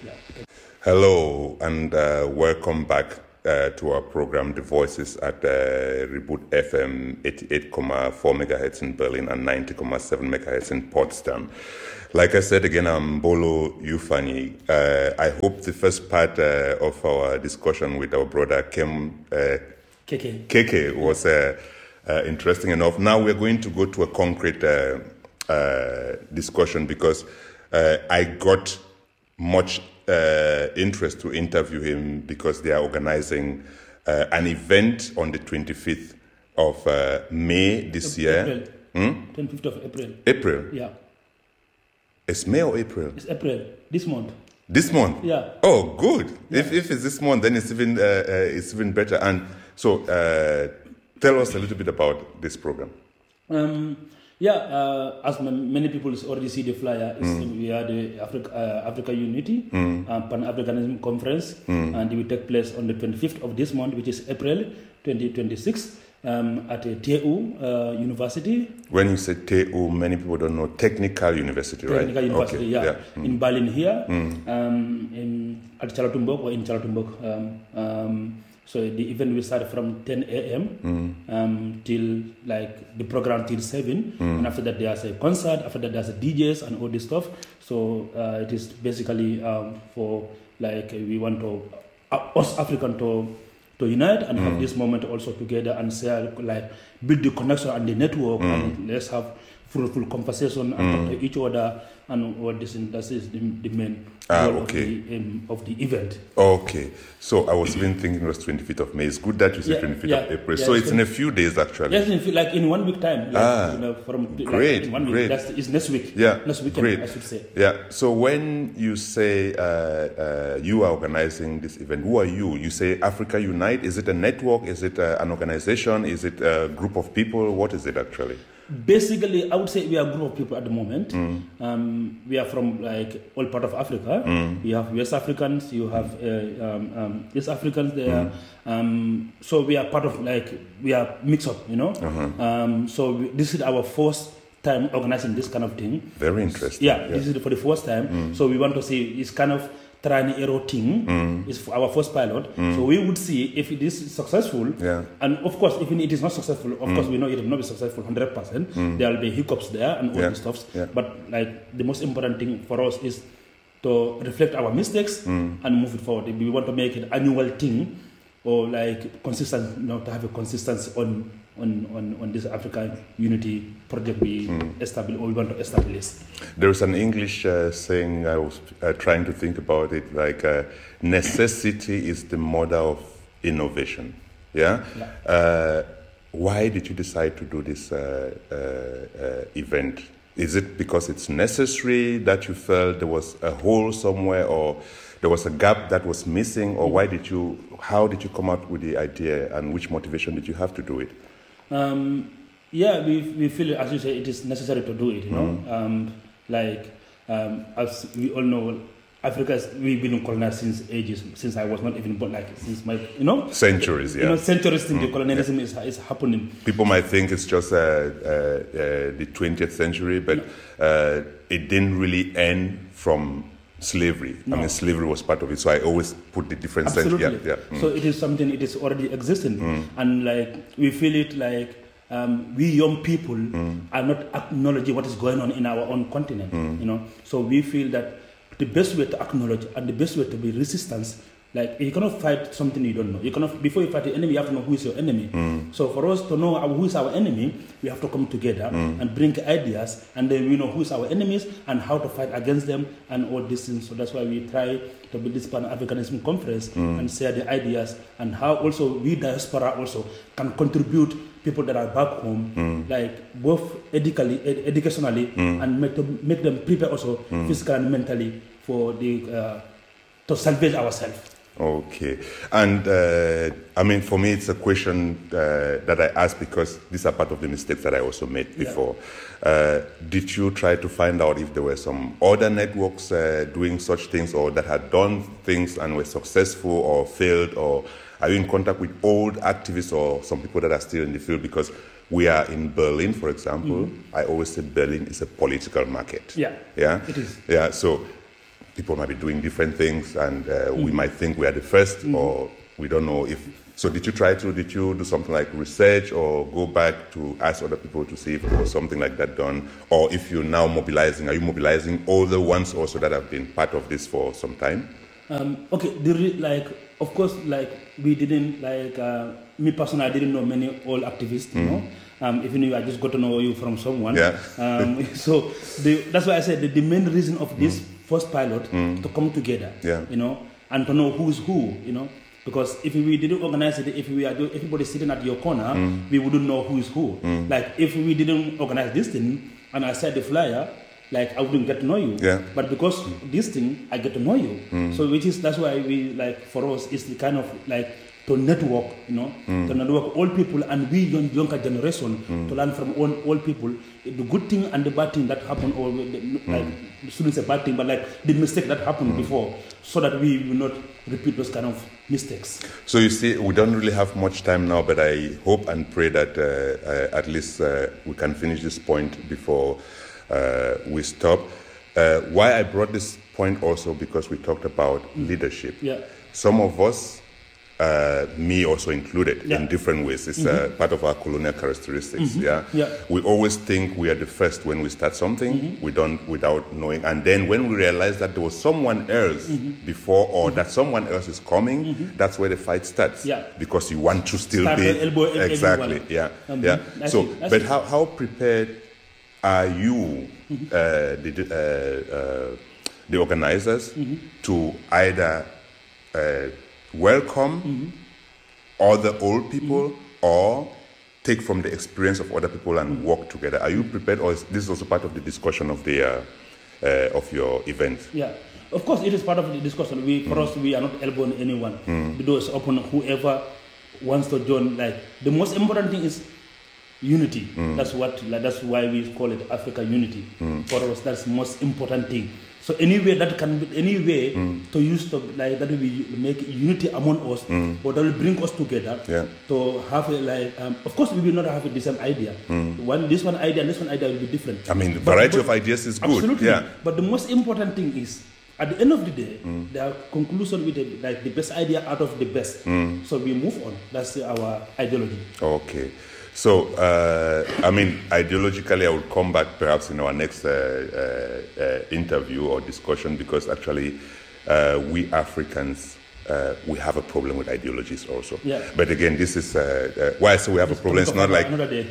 Yeah. Hello and welcome back to our program, The Voices at Reboot FM 88.4 megahertz in Berlin and 90.7 megahertz in Potsdam. Like I said again, I'm Bolo Yufani. I hope the first part of our discussion with our brother Keke was interesting enough. Now we're going to go to a concrete discussion because I got much interest to interview him because they are organizing an event on the 25th of May this year. 25th of April. April? Yeah. It's May or April? It's April, this month. This month? Yeah. Oh, good. Yeah. If it's this month, then it's even better. And so tell us a little bit about this program. As many people already see the flyer, we are the Africa Unity Pan-Africanism Conference, and it will take place on the 25th of this month, which is April 2026, at TU University. When you say TU, many people don't know Technical University, right? Technical University, okay. In Berlin here, at Charlottenburg or in Charlottenburg. So the event will start from 10 a.m. Till like the program till 7, and after that there's a concert. After that there's a DJs and all this stuff. So it is basically for like we want to us African to unite and have this moment also together and share, like build the connection and the network, and let's have fruitful conversation and talk to each other and all this. And that is the main goal of the event. Okay, so I was even thinking it was 25th of May. It's good that you said 25th of April. So it's in a few days actually. Yes, like in 1 week time. From great, in 1 week. great. It's next week. Yeah, next weekend, great. I should say. Yeah. So when you say you are organizing this event, who are you? You say Africa Unite. Is it a network? Is it an organization? Is it a group of people? What is it actually? Basically, I would say we are a group of people at the moment. We are from like all part of Africa. You have West Africans, you have East Africans there. So we are part of we are mixed up, So this is our first time organizing this kind of thing. Very interesting. Yeah, this is for the first time. So we want to see it's kind of try and error thing. It's our first pilot. So we would see if it is successful. Yeah. And of course, if it is not successful, of course we know it will not be successful 100%. There will be hiccups there and all these stuffs. Yeah. But like the most important thing for us is to reflect our mistakes and move it forward. If we want to make it annual thing or like consistent, to have a consistency on this African Unity project we establish or we want to establish. There is an English saying, I was trying to think about it, like necessity is the mother of innovation. Yeah? Why did you decide to do this event? Is it because it's necessary that you felt there was a hole somewhere or there was a gap that was missing, or how did you come up with the idea and which motivation did you have to do it? We feel, as you say, it is necessary to do it, as we all know, we've been colonized since ages, since I was not even born, since my, Centuries, yeah. Centuries since the colonialism is happening. People might think it's just the 20th century, but it didn't really end from slavery. No. I mean, slavery was part of it, so I always put the difference. Absolutely. So it is something, it is already existing. And we feel it we young people are not acknowledging what is going on in our own continent, So we feel that the best way to acknowledge and the best way to be resistance, you cannot fight something you don't know. You cannot, before you fight the enemy, you have to know who is your enemy. So for us to know who is our enemy, we have to come together and bring ideas, and then we know who is our enemies and how to fight against them and all these things. So that's why we try to build this Pan-Africanism conference and share the ideas, and how also we diaspora also can contribute people that are back home, both educationally and make them prepare also physically and mentally for to salvage ourselves. Okay. And for me, it's a question that I ask because these are part of the mistakes that I also made before. Did you try to find out if there were some other networks doing such things, or that had done things and were successful or failed, or are you in contact with old activists or some people that are still in the field? Because we are in Berlin, for example. I always say Berlin is a political market. Yeah, Yeah? it is. Yeah, so people might be doing different things, and we might think we are the first, or we don't know if. So did you do something like research, or go back to ask other people to see if there was something like that done, or if you're now mobilizing, are you mobilizing all the ones also that have been part of this for some time? Okay, of course, like we didn't me personally, I didn't know many old activists, you know. Even if I just got to know you from someone. Yeah. So that's why I said the main reason of this first pilot to come together, you know, and to know who's who, you know. Because if we didn't organize it, if everybody sitting at your corner, we wouldn't know who is who. Like if we didn't organize this thing and I said the flyer, like I wouldn't get to know you. Yeah. But because this thing, I get to know you. So that's why we for us it's the kind of to network, you know, to network all people, and we younger generation to learn from all people the good thing and the bad thing that happened, or shouldn't say bad thing, but the mistake that happened before, so that we will not repeat those kind of mistakes. So you see, we don't really have much time now, but I hope and pray that at least we can finish this point before we stop. Why I brought this point also because we talked about leadership. Yeah. Some of us, me also included, in different ways. It's part of our colonial characteristics. Yeah? We always think we are the first when we start something. We don't, without knowing. And then when we realize that there was someone else before, or that someone else is coming, that's where the fight starts. Yeah. Because you want to still Start be exactly. Everyone. Yeah. So, but how prepared are you, the organizers, to either welcome other old people or take from the experience of other people and work together? Are you prepared, or is this also part of the discussion of the of your event? Yeah, of course it is part of the discussion. For us, we are not elbowing anyone. The door is open. Whoever wants to join. The most important thing is unity. That's why we call it Africa Unity. For us, that's the most important thing. So anyway, that can be any way to use that we make unity among us, or that will bring us together. To have of course, we will not have the same idea. This one idea and this one idea will be different. I mean, the variety of ideas is good. Absolutely. Yeah. But the most important thing is, at the end of the day, the conclusion with the best idea out of the best. So we move on. That's our ideology. Okay. So, I mean, ideologically, I will come back perhaps in our next interview or discussion, because actually we Africans, we have a problem with ideologies also. Yeah. But again, this is why I say we have a problem. It's not like...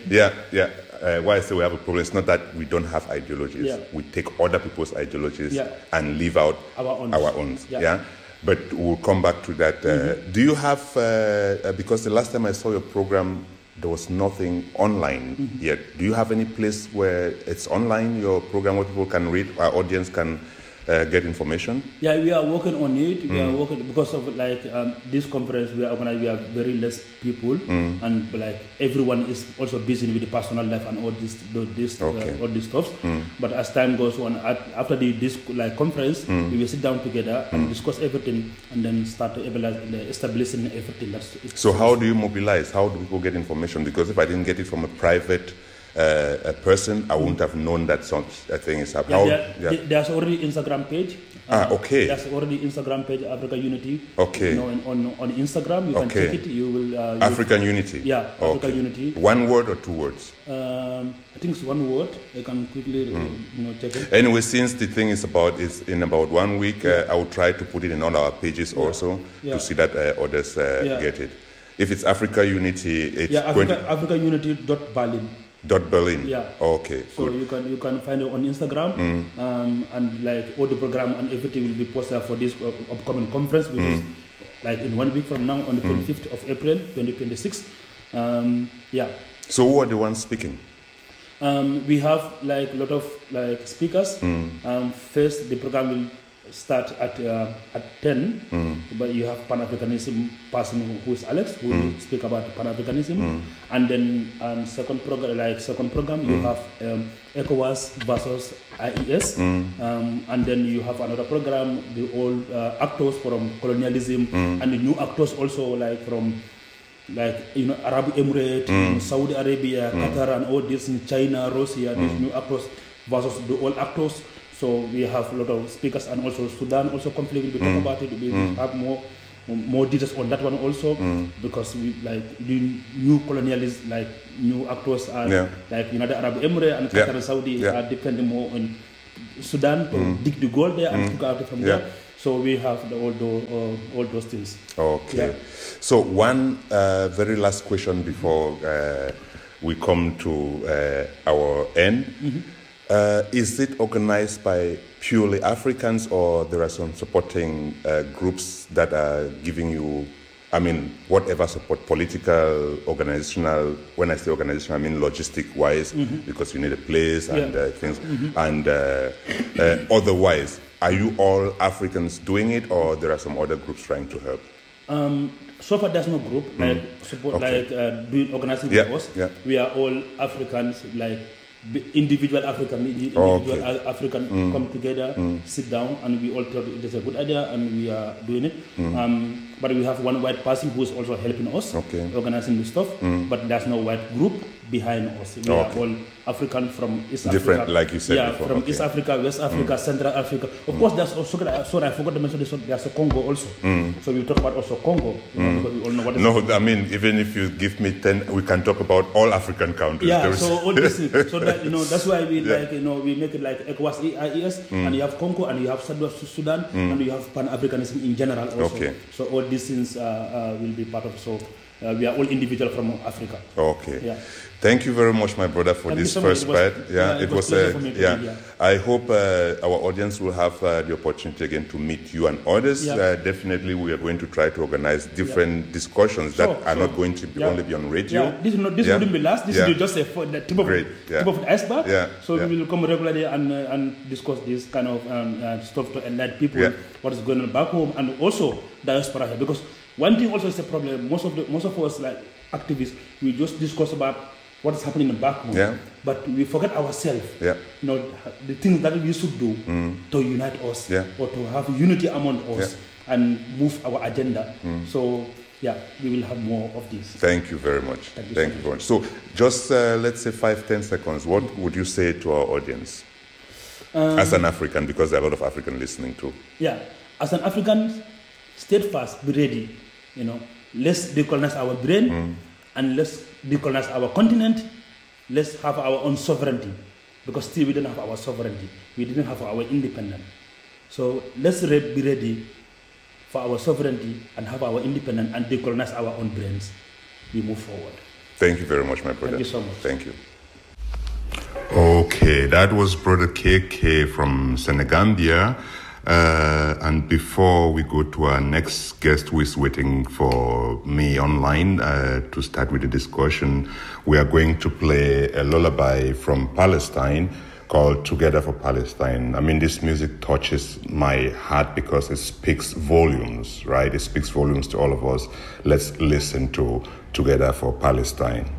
why I say we have a problem, it's not that we don't have ideologies. Yeah. We take other people's ideologies and leave out our own. Yeah. But we'll come back to that. Do you have, because the last time I saw your program, there was nothing online yet. Do you have any place where it's online, your program, where people can read, our audience can get information? Yeah, we are working on it. We are working because of this conference we are organizing. We have very less people, and everyone is also busy with the personal life and all this stuff. But as time goes on, after this conference, we will sit down together and discuss everything, and then start to establishing everything. So how do you mobilize? How do people get information? Because if I didn't get it from a private a person, I wouldn't have known that such a thing is happening. There's already Instagram page. Okay. There's already Instagram page, Africa Unity. Okay. You know, on Instagram, you can check it. You will. African Unity. Yeah, Africa Unity. One word or two words? I think it's one word. I can quickly check it. Anyway, since the thing is in about 1 week, I will try to put it in all our pages also to see that others get it. If it's Africa Unity, it's AfricaUnity.Berlin. .Berlin. Yeah. Okay. So good. you can find it on Instagram, and all the program and everything will be posted for this upcoming conference, which is in 1 week from now on the 25th of April 2026. So who are the ones speaking? We have a lot of speakers. First, the program will start at 10, but you have Pan-Africanism person who is Alex, who will speak about Pan-Africanism, and then second program you have ECOWAS versus IES, and then you have another program, the old actors from colonialism, and the new actors also from Arab Emirates, Saudi Arabia, Qatar, and all this in China, Russia, these new actors versus the old actors. So we have a lot of speakers, and also Sudan also conflict. We talk about it. We have more details on that one also, because we like the new colonialists, like new actors are like United Arab Emirates and Qatar and Saudi are depending more on Sudan to dig the gold there and pick out from there. So we have all those things. Okay. So one very last question before we come to our end. Is it organized by purely Africans, or there are some supporting groups that are giving you, I mean, whatever support, political, organizational? When I say organizational, I mean logistic-wise, because you need a place and things. And otherwise, are you all Africans doing it, or there are some other groups trying to help? So far, there's no group like support, like doing organizing with us. We are all Africans, like individual African come together, sit down, and we all thought it is a good idea, and we are doing it. But we have one white person who is also helping us, organizing the stuff. But there's no white group behind us. We are all African from East Different, Africa. like you said before. From East Africa, West Africa, Central Africa. Of course, there's also, sorry, I forgot to mention this, there's a Congo also. So we talk about also Congo, because we all know what is No, I mean, even if you give me 10, we can talk about all African countries. Yeah, so all this things. So that, that's why we like, we make it like ECOWAS, EIS, and you have Congo, and you have Sudan, and you have Pan-Africanism in general also. So all these things will be part of. So we are all individual from Africa. Thank you very much, my brother, for this first part. It was I hope our audience will have the opportunity again to meet you and others. Definitely, we are going to try to organize different discussions that are not going to be only be on radio. This wouldn't be last. This is just the tip of the iceberg. So we will come regularly and discuss this kind of stuff to enlighten people what is going on back home, and also diaspora here. Because one thing also is a problem. Most of us, like activists, we just discuss about what is happening back home, but we forget ourselves. The things that we should do to unite us, or to have unity among us and move our agenda. So we will have more of this. Thank you very much. Thank you very much. So just let's say 5-10 seconds. What would you say to our audience as an African, because there are a lot of African listening too? As an African, steadfast, be ready. Let's decolonize our brain, and let's decolonize our continent. Let's have our own sovereignty, because still we didn't have our sovereignty. We didn't have our independence. So let's be ready for our sovereignty and have our independence and decolonize our own brains. We move forward. Thank you very much, my brother. Thank you so much. Thank you. Okay, that was Brother KK from Senegambia. And before we go to our next guest who is waiting for me online to start with the discussion, we are going to play a lullaby from Palestine called Together for Palestine. I mean, this music touches my heart because it speaks volumes, right? It speaks volumes to all of us. Let's listen to Together for Palestine.